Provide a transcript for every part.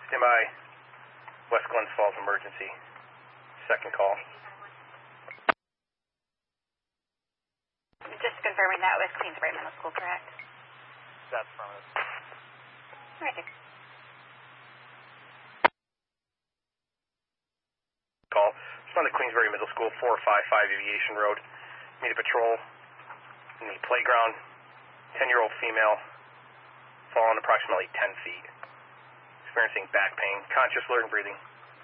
Stand by. West Glens Falls emergency. Second call. Just confirming that was Queensbury Middle School, correct? That's affirmative. Right there. Call. Respond to Queensbury Middle School, 455 Aviation Road. Meet a patrol in the playground. 10-year-old female, fallen approximately 10 feet. Experiencing back pain, conscious, alert, and breathing.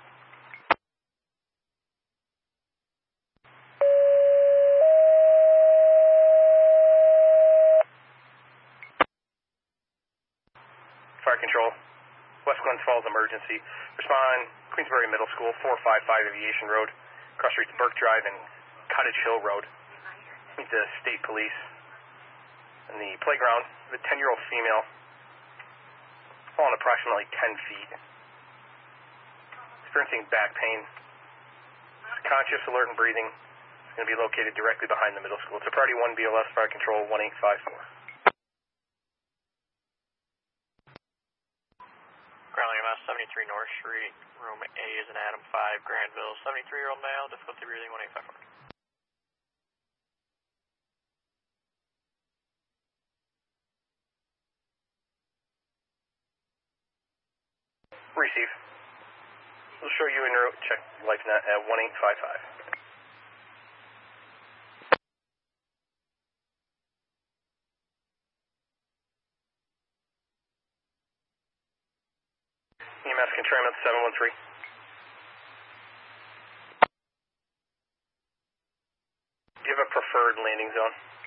Fire control, West Glens Falls emergency. Respond, Queensbury Middle School, 455 Aviation Road, cross streets Burke Drive and Cottage Hill Road. Meet the state police in the playground. The 10-year-old female, fallen approximately 10 feet. Experiencing back pain, conscious, alert, and breathing. It's going to be located directly behind the middle school. It's a priority 1 BLS, fire control 1854. Ground EMS 73 North Street, room A is an Adam 5, Granville, 73-year-old male, difficulty breathing 1854. Receive. We'll show you en route. Check LifeNet at 1855. EMS Contrailment 713. Do you have a preferred landing zone?